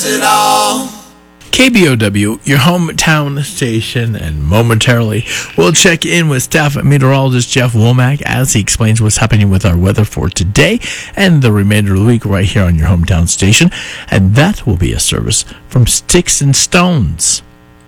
It all. KBOW, your hometown station, and momentarily we'll check in with staff meteorologist Jeff Womack as he explains what's happening with our weather for today and the remainder of the week right here on your hometown station. And that will be a service from Sticks and Stones.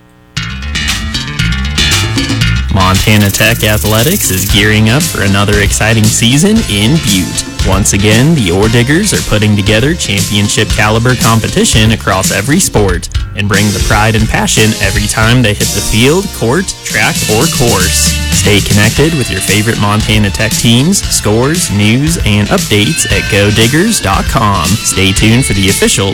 Montana Tech Athletics is gearing up for another exciting season in Butte. Once again, the Ore Diggers are putting together championship-caliber competition across every sport and bring the pride and passion every time they hit the field, court, track, or course. Stay connected with your favorite Montana Tech teams, scores, news, and updates at GoDiggers.com. Stay tuned for the official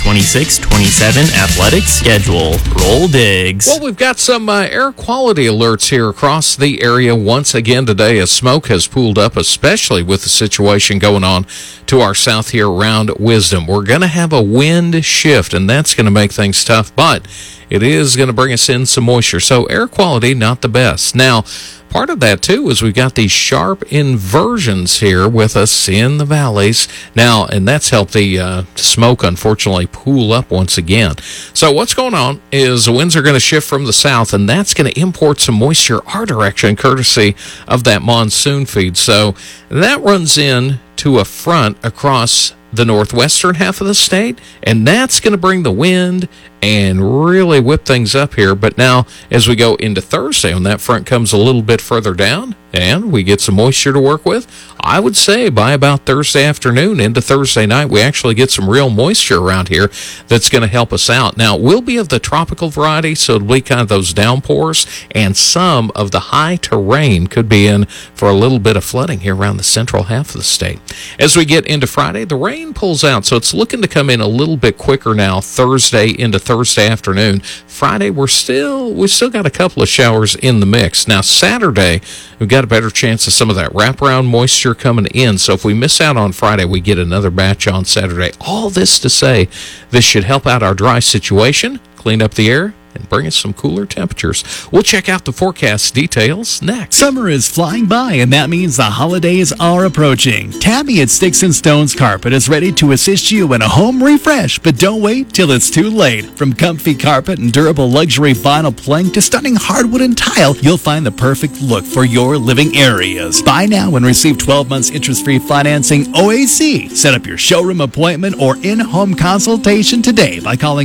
2026-27 athletics schedule. Roll Digs. Well, we've got some air quality alerts here across the area once again today as smoke has pooled up, especially with the situation going on to our south here around Wisdom. We're going to have a wind shift, and that's going to make things tough, but it is going to bring us in some moisture. So air quality, not the best. Now, part of that, too, is we've got these sharp inversions here with us in the valleys. Now, and that's helped the smoke, unfortunately, pool up once again. So what's going on is the winds are going to shift from the south, and that's going to import some moisture our direction, courtesy of that monsoon feed. So that runs in to a front across the northwestern half of the state, and that's going to bring the wind and really whip things up here. But now, as we go into Thursday, when that front comes a little bit further down and we get some moisture to work with, I would say by about Thursday afternoon into Thursday night, we actually get some real moisture around here that's going to help us out. Now, it will be of the tropical variety, so it'll be kind of those downpours, and some of the high terrain could be in for a little bit of flooding here around the central half of the state. As we get into Friday, the rain pulls out, so it's looking to come in a little bit quicker now, Thursday into Thursday afternoon. Friday, we've still got a couple of showers in the mix. Now, Saturday, we've got a better chance of some of that wraparound moisture coming in. So if we miss out on Friday, we get another batch on Saturday. All this to say, this should help out our dry situation, clean up the air, and bring us some cooler temperatures. We'll check out the forecast details next. Summer is flying by, and that means the holidays are approaching. Tabby at Sticks and Stones Carpet is ready to assist you in a home refresh, but don't wait till it's too late. From comfy carpet and durable luxury vinyl plank to stunning hardwood and tile, you'll find the perfect look for your living areas. Buy now and receive 12 months interest-free financing OAC. Set up your showroom appointment or in-home consultation today by calling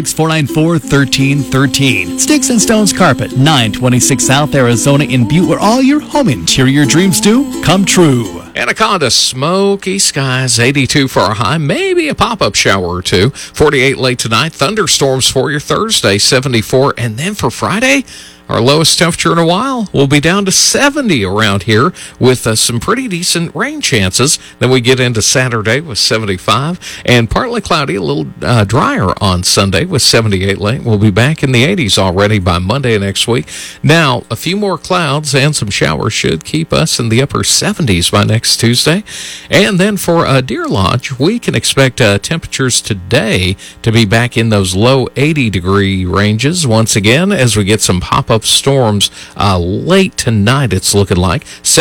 406-494-1313. Sticks and Stones Carpet, 926 South Arizona in Butte, where all your home interior dreams do come true. Anaconda, smoky skies, 82 for our high, maybe a pop-up shower or two. 48 late tonight, thunderstorms for your Thursday, 74. And then for Friday, our lowest temperature in a while will be down to 70 around here with some pretty decent rain chances. Then we get into Saturday with 75 and partly cloudy, a little drier on Sunday with 78 late. We'll be back in the 80s already by Monday next week. Now, a few more clouds and some showers should keep us in the upper 70s by next Tuesday. And then for Deer Lodge, we can expect temperatures today to be back in those low 80-degree ranges once again as we get some pop-up storms late tonight, it's looking like.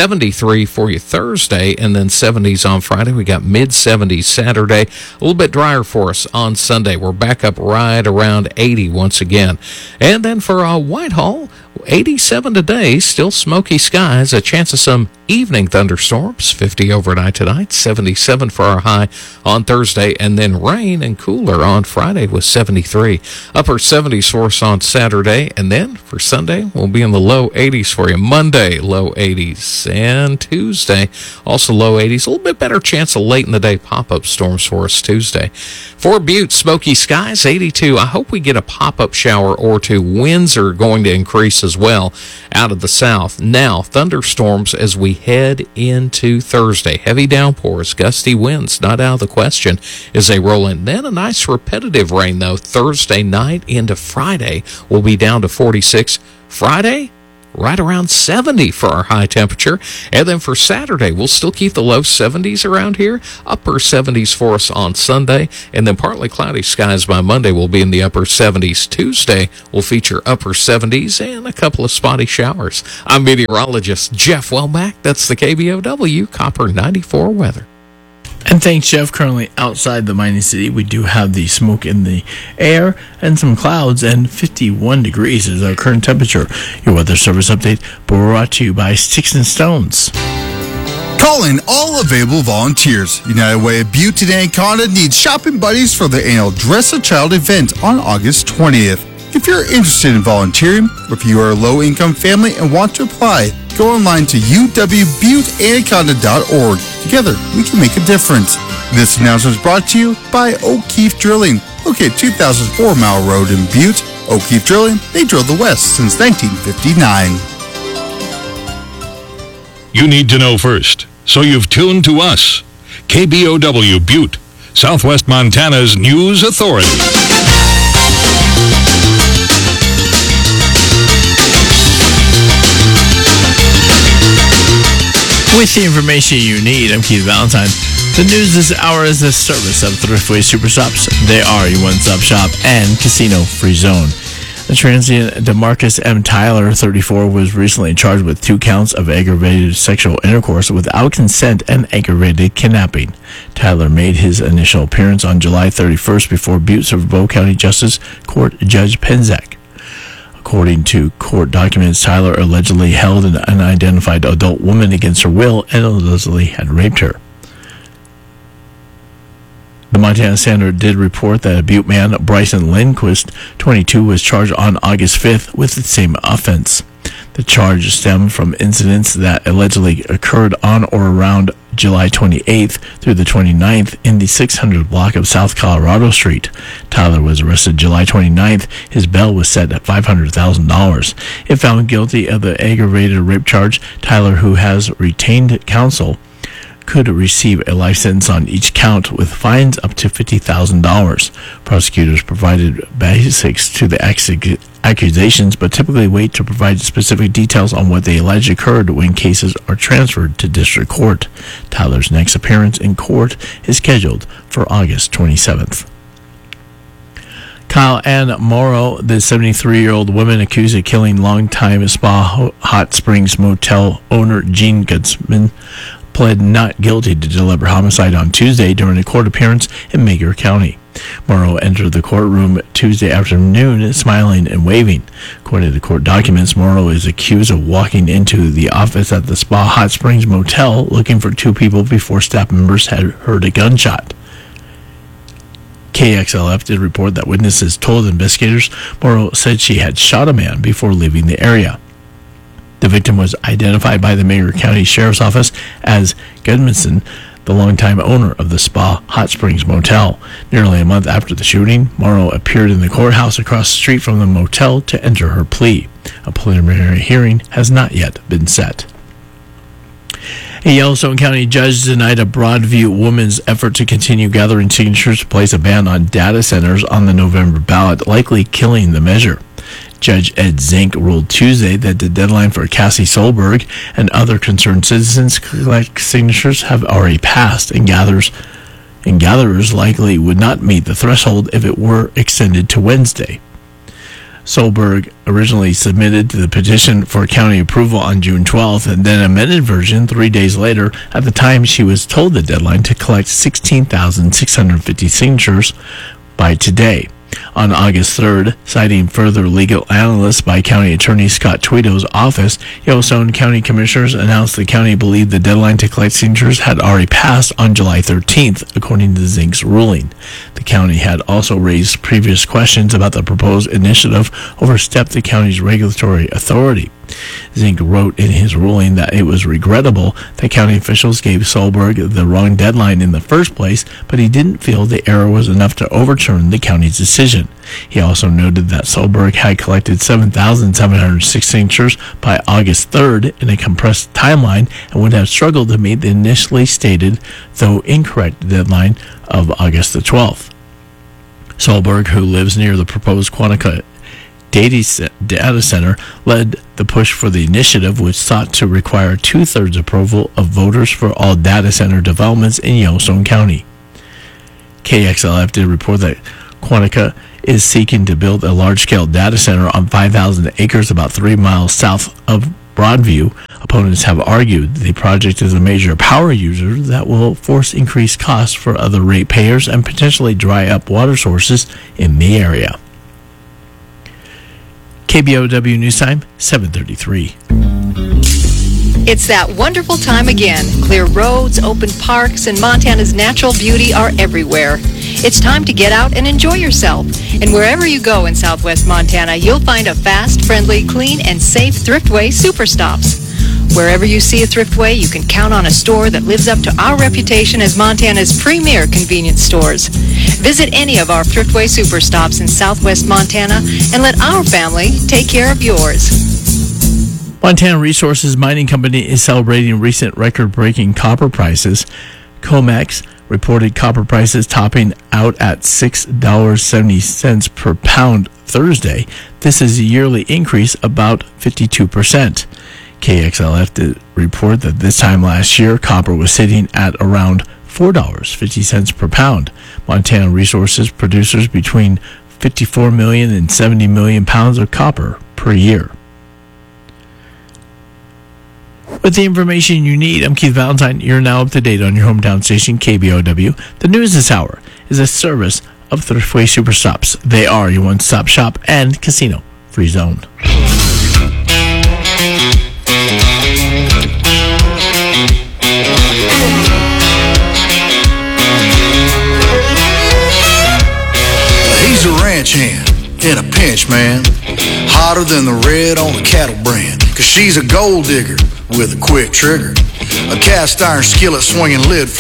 73 for you Thursday, and then 70s on Friday. We got mid-70s Saturday. A little bit drier for us on Sunday. We're back up right around 80 once again. And then for Whitehall, 87 today, still smoky skies, a chance of some evening thunderstorms, 50 overnight tonight, 77 for our high on Thursday, and then rain and cooler on Friday with 73. Upper 70s for us on Saturday, and then for Sunday, we'll be in the low 80s for you. Monday, low 80s, and Tuesday, also low 80s. A little bit better chance of late in the day pop-up storms for us Tuesday. For Butte, smoky skies, 82. I hope we get a pop-up shower or two. Winds are going to increase as well out of the south. Now, thunderstorms as we head into Thursday. Heavy downpours, gusty winds, not out of the question as they roll in. Then a nice repetitive rain, though, Thursday night into Friday. We'll be down to 46. Friday, right around 70 for our high temperature. And then for Saturday, we'll still keep the low 70s around here, upper 70s for us on Sunday, and then partly cloudy skies by Monday will be in the upper 70s. Tuesday will feature upper 70s and a couple of spotty showers. I'm meteorologist Jeff Womack. That's the KBOW Copper 94 weather. And thanks, Jeff. Currently outside the mining city, we do have the smoke in the air and some clouds, and 51 degrees is our current temperature. Your weather service update brought to you by Sticks and Stones. Calling all available volunteers. United Way of Butte and Anaconda needs shopping buddies for the annual Dress a Child event on August 20th. If you're interested in volunteering, or if you are a low-income family and want to apply, go online to uwbutteanaconda.org. Together, we can make a difference. This announcement is brought to you by O'Keefe Drilling, located 2004 Mile Road in Butte. O'Keefe Drilling, they drill the West since 1959. You need to know first, so you've tuned to us. KBOW Butte, Southwest Montana's news authority. With the information you need, I'm Keith Valentine. The news this hour is a service of Thriftway Super Shops. They are your one-stop shop and casino-free zone. The transient DeMarcus M. Tyler, 34, was recently charged with 2 counts of aggravated sexual intercourse without consent and aggravated kidnapping. Tyler made his initial appearance on July 31st before Butte's Bow County Justice Court Judge Penzak. According to court documents, Tyler allegedly held an unidentified adult woman against her will and allegedly had raped her. The Montana Standard did report that a Butte man, Bryson Lindquist, 22, was charged on August 5th with the same offense. The charge stemmed from incidents that allegedly occurred on or around July 28th through the 29th in the 600 block of South Colorado Street. Tyler was arrested July 29th. His bail was set at $500,000. If found guilty of the aggravated rape charge, Tyler, who has retained counsel, could receive a life sentence on each count with fines up to $50,000. Prosecutors provided basics to the accusations, but typically wait to provide specific details on what they allege occurred when cases are transferred to district court. Tyler's next appearance in court is scheduled for August 27th. Kyle Ann Morrow, the 73-year-old woman accused of killing longtime Spa Hot Springs motel owner Gene Gutzman, pled not guilty to deliberate homicide on Tuesday during a court appearance in Meagher County. Morrow entered the courtroom Tuesday afternoon smiling and waving. According to court documents, Morrow is accused of walking into the office at the Spa Hot Springs motel looking for 2 people before staff members had heard a gunshot. KXLF did report that witnesses told investigators Morrow said she had shot a man before leaving the area. The victim was identified by the Meagher County Sheriff's Office as Gudmundsson, the longtime owner of the Spa Hot Springs Motel. Nearly a month after the shooting, Morrow appeared in the courthouse across the street from the motel to enter her plea. A preliminary hearing has not yet been set. A Yellowstone County judge denied a Broadview woman's effort to continue gathering signatures to place a ban on data centers on the November ballot, likely killing the measure. Judge Ed Zink ruled Tuesday that the deadline for Cassie Solberg and other concerned citizens to collect signatures have already passed, and gatherers likely would not meet the threshold if it were extended to Wednesday. Solberg originally submitted the petition for county approval on June 12th and then amended version 3 days later. At the time, she was told the deadline to collect 16,650 signatures by today. On August 3rd, citing further legal analysis by County Attorney Scott Tweedo's office, Yellowstone County Commissioners announced the county believed the deadline to collect signatures had already passed on July 13th, according to Zink's ruling. The county had also raised previous questions about the proposed initiative overstepped the county's regulatory authority. Zink wrote in his ruling that it was regrettable that county officials gave Solberg the wrong deadline in the first place, but he didn't feel the error was enough to overturn the county's decision. He also noted that Solberg had collected 7,706 signatures by August 3rd in a compressed timeline and would have struggled to meet the initially stated, though incorrect, deadline of August the 12th. Solberg, who lives near the proposed Quantica data center, led the push for the initiative, which sought to require 2/3 approval of voters for all data center developments in Yellowstone County. KXLF did report that Quantica is seeking to build a large-scale data center on 5,000 acres about 3 miles south of Broadview. Opponents have argued the project is a major power user that will force increased costs for other ratepayers and potentially dry up water sources in the area. KBOW News Time, 7:33. It's that wonderful time again. Clear roads, open parks, and Montana's natural beauty are everywhere. It's time to get out and enjoy yourself. And wherever you go in southwest Montana, you'll find a fast, friendly, clean, and safe Thriftway Superstops. Wherever you see a Thriftway, you can count on a store that lives up to our reputation as Montana's premier convenience stores. Visit any of our Thriftway Superstops in southwest Montana and let our family take care of yours. Montana Resources Mining Company is celebrating recent record-breaking copper prices. COMEX reported copper prices topping out at $6.70 per pound Thursday. This is a yearly increase about 52%. KXLF did report that this time last year, copper was sitting at around $4.50 per pound. Montana Resources produces between 54 million and 70 million pounds of copper per year. With the information you need, I'm Keith Valentine. You're now up to date on your hometown station, KBOW. The news this hour is a service of Thriftway Superstops. They are your one-stop shop and casino-free zone. He's a ranch hand in a pinch, man. Hotter than the red on the cattle brand. 'Cause she's a gold digger with a quick trigger. A cast iron skillet swinging lid